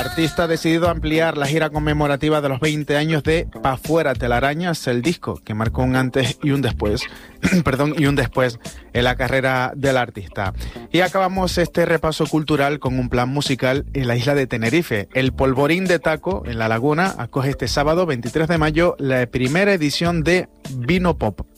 artista ha decidido ampliar la gira conmemorativa de los 20 años de Pa' Fuera Telarañas, el disco que marcó un antes y un después, en la carrera del artista. Y acabamos este repaso cultural con un plan musical en la isla de Tenerife. El Polvorín de Taco, en La Laguna, acoge este sábado 23 de mayo la primera edición de Vino Pop.